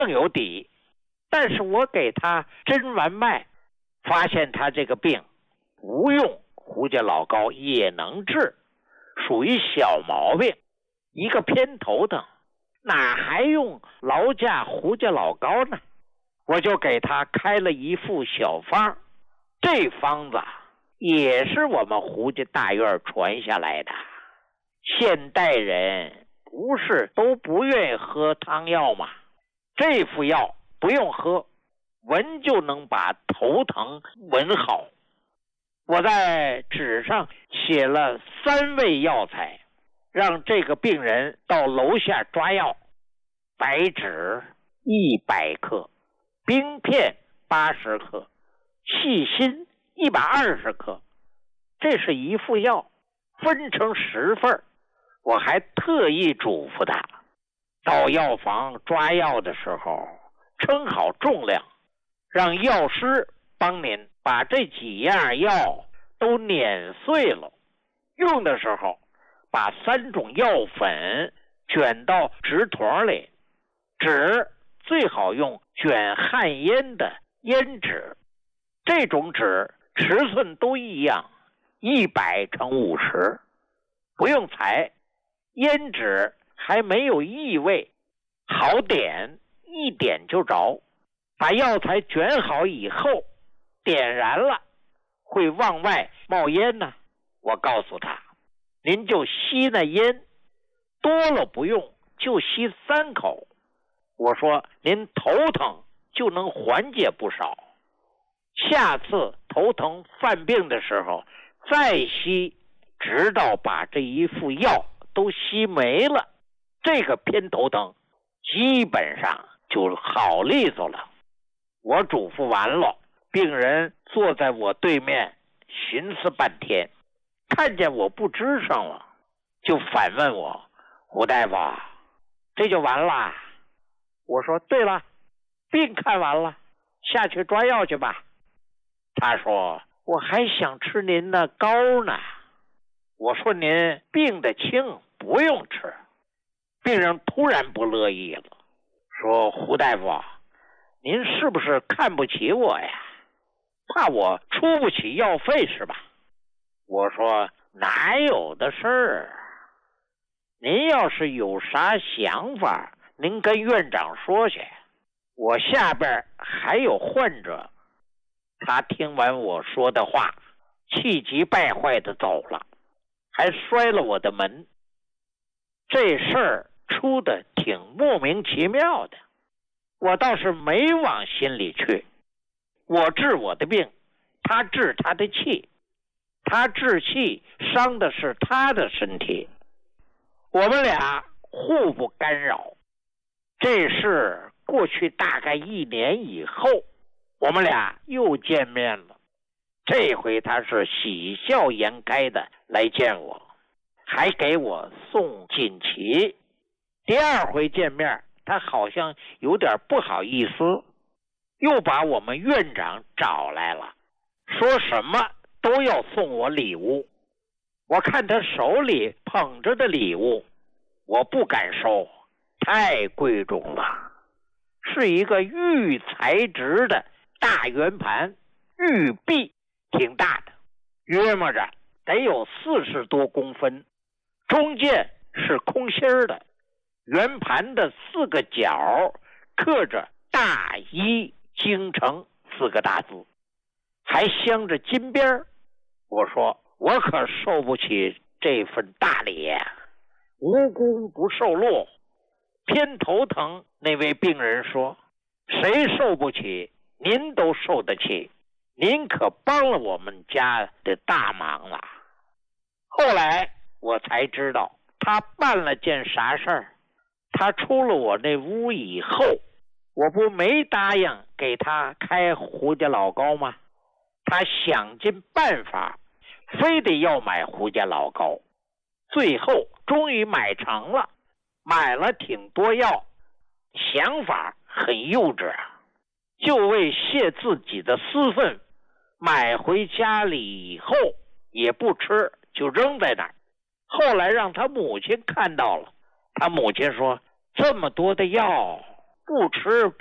更有底。但是我给他诊完脉，发现他这个病不用胡家老膏也能治，属于小毛病，一个偏头疼，哪还用劳驾胡家老膏呢？我就给他开了一副小方，这方子也是我们胡家大院传下来的。现代人不是都不愿意喝汤药吗？这副药不用喝，闻就能把头疼闻好。我在纸上写了3味药材，让这个病人到楼下抓药。白芷100克，冰片80克，细辛120克。这是一副药，分成10份。我还特意嘱咐他，到药房抓药的时候称好重量，让药师帮您把这几样药都碾碎了，用的时候把3种药粉卷到纸筒里，纸最好用卷旱烟的烟纸，这种纸尺寸都一样，100×50，不用裁，烟纸还没有异味，好点，一点就着。把药材卷好以后，点燃了会往外冒烟呢。我告诉他，您就吸那烟，多了不用，就吸3口。我说您头疼就能缓解不少，下次头疼犯病的时候再吸，直到把这一副药都吸没了，这个偏头疼基本上就好利索了。我嘱咐完了，病人坐在我对面寻思半天，看见我不吱声了，就反问我，胡大夫，这就完了？我说对了，病看完了，下去抓药去吧。他说我还想吃您的膏呢。我说您病得轻，不用吃。病人突然不乐意了，说胡大夫，您是不是看不起我呀？怕我出不起药费是吧？我说哪有的事儿，您要是有啥想法，您跟院长说去，我下边还有患者。他听完我说的话，气急败坏的走了，还摔了我的门。这事儿出的挺莫名其妙的，我倒是没往心里去。我治我的病，他治他的气，他治气伤的是他的身体，我们俩互不干扰。这事过去大概1年以后，我们俩又见面了。这回他是喜笑颜开的来见我，还给我送锦旗。第2回见面，他好像有点不好意思，又把我们院长找来了，说什么都要送我礼物。我看他手里捧着的礼物，我不敢收，太贵重了，是一个玉材质的大圆盘，玉璧，挺大的，约摸着得有40多公分，中间是空心的，圆盘的4个角刻着大医京城4个大字，还镶着金边。我说我可受不起这份大礼呀，无功不受禄。偏头疼那位病人说，谁受不起，您都受得起，您可帮了我们家的大忙了。后来我才知道他办了件啥事儿。他出了我那屋以后，我不没答应给他开胡家老膏吗？他想尽办法，非得要买胡家老膏，最后终于买成了，买了挺多药，想法很幼稚啊，就为泄自己的私愤，买回家里以后也不吃，就扔在那儿。后来让他母亲看到了，他母亲说，这么多的药不吃